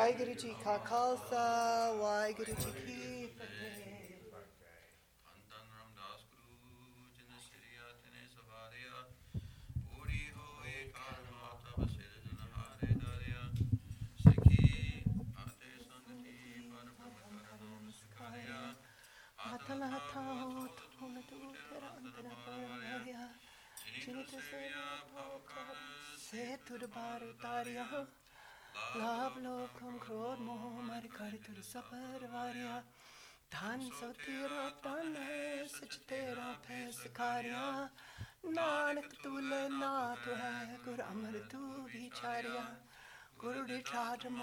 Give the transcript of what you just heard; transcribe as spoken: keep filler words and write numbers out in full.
ਵਾਹਿਗੁਰੂ ਜੀ ਕਾ ਖਾਲਸਾ ਵਾਹਿਗੁਰੂ ਜੀ ਕੀ ਫਤਿਹ। ਹੱਥਾਂ ਹੱਥਾਂ ਤੁਨ ਤੂੰ ਤੇਰਾ ਅੰਦਰ ਪਰਿਆ ਜਿਨ ਤੇ ਸੇ ਤੁਰ ਬਾਰ ਉਤਾਰਿਆ ਲਾਭ ਲੋਕਮ ਕ੍ਰੋਧ ਮੋਹ ਮਰ ਕਰ ਤੁਰ ਸਪਰ ਵਾਰਿਆ ਧਨ ਸੋ ਤੇਰਾ ਤਨ ਹੈ ਸਚ ਤੇਰਾ ਫੈ ਸਿਖਾਰਿਆ ਨਾਨਕ ਤੁਲੇ ਨਾਥ ਹੈ ਗੁਰ ਅਮਰ ਤੂੰ ਵਿਚਾਰਿਆ ਗੁਰੂ ਦੇ ਠਾਠ